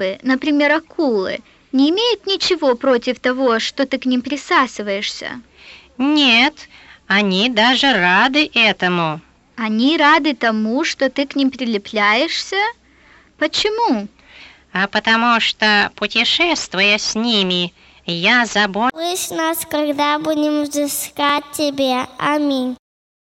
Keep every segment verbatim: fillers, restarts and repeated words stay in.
рыбы, например, акулы, не имеют ничего против того, что ты к ним присасываешься? Нет, они даже рады этому. Они рады тому, что ты к ним прилепляешься? Почему? А потому что, путешествуя с ними, я забочусь... Слышь нас, когда будем взыскать тебе. Аминь.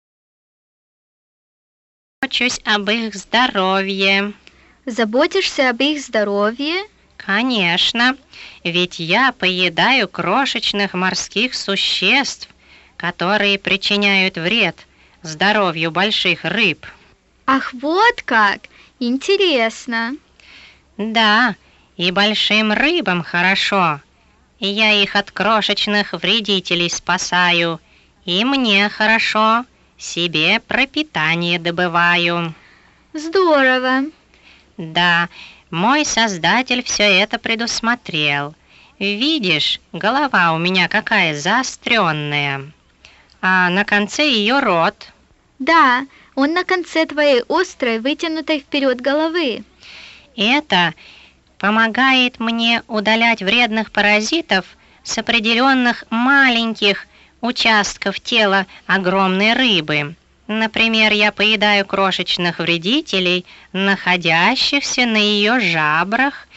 Забочусь об их здоровье. Заботишься об их здоровье? Конечно, ведь я поедаю крошечных морских существ, которые причиняют вред здоровью больших рыб. Ах, вот как! Интересно. Да, и большим рыбам хорошо. И я их от крошечных вредителей спасаю. И мне хорошо, себе пропитание добываю. Здорово. Да, мой Создатель все это предусмотрел. Видишь, голова у меня какая заостренная, а на конце ее рот. Да, он на конце твоей острой, вытянутой вперед головы. Это помогает мне удалять вредных паразитов с определенных маленьких участков тела огромной рыбы. Например, я поедаю крошечных вредителей, находящихся на ее жабрах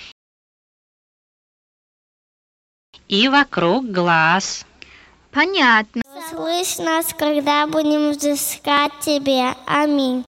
и вокруг глаз. Понятно. Слышь нас, когда будем взыскать тебе. Аминь.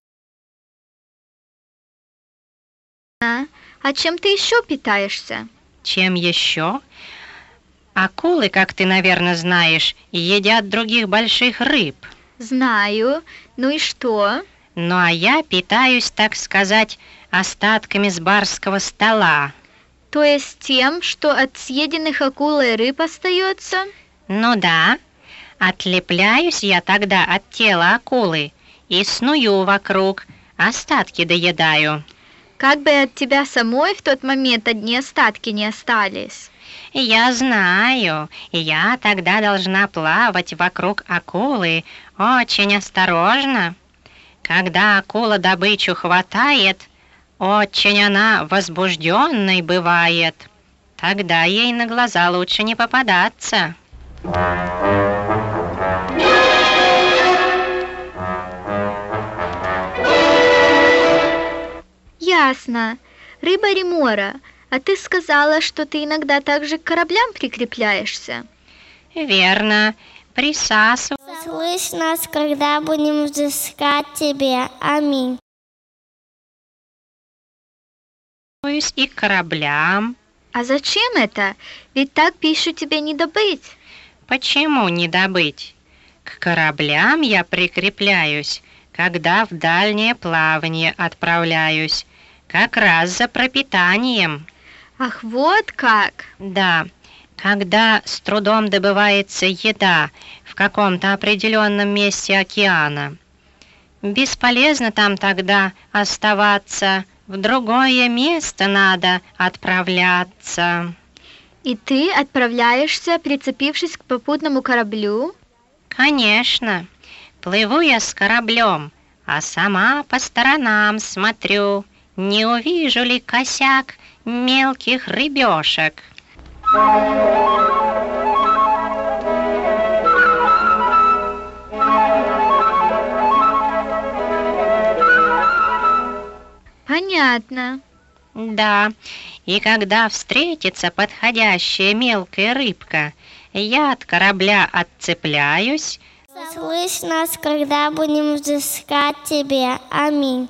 А чем ты еще питаешься? Чем еще? Акулы, как ты, наверное, знаешь, едят других больших рыб. Знаю. Ну и что? Ну а я питаюсь, так сказать, остатками с барского стола. То есть тем, что от съеденных акулой рыб остается? Ну да. Отлепляюсь я тогда от тела акулы и сную вокруг, остатки доедаю. Как бы от тебя самой в тот момент одни остатки не остались. Я знаю, я тогда должна плавать вокруг акулы очень осторожно. Когда акула добычу хватает, очень она возбужденной бывает. Тогда ей на глаза лучше не попадаться. Ясно. Рыба Ремора, а ты сказала, что ты иногда также к кораблям прикрепляешься? Верно. Присасываюсь. Слышь нас, когда будем взыскать тебе. Аминь. И к кораблям. А зачем это? Ведь так пищу тебе не добыть. Почему не добыть? К кораблям я прикрепляюсь, когда в дальнее плавание отправляюсь, как раз за пропитанием. Ах, вот как! Да, когда с трудом добывается еда в каком-то определенном месте океана. Бесполезно там тогда оставаться, в другое место надо отправляться. И ты отправляешься, прицепившись к попутному кораблю? Конечно. Плыву я с кораблем, а сама по сторонам смотрю, не увижу ли косяк мелких рыбешек. Понятно. Да, и когда встретится подходящая мелкая рыбка, я от корабля отцепляюсь. Слышь нас, когда будем взыскать тебе. Аминь.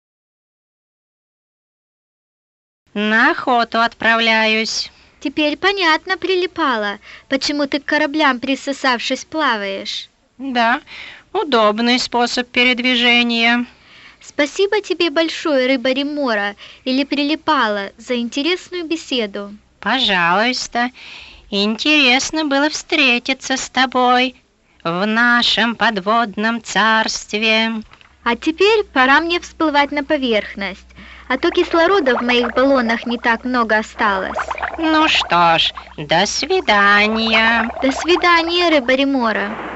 На охоту отправляюсь. Теперь понятно прилипало, почему ты к кораблям, присосавшись, плаваешь. Да, удобный способ передвижения. Спасибо тебе большое, рыба Ремора, или прилипала, за интересную беседу. Пожалуйста, интересно было встретиться с тобой в нашем подводном царстве. А теперь пора мне всплывать на поверхность, а то кислорода в моих баллонах не так много осталось. Ну что ж, до свидания. До свидания, рыба Ремора.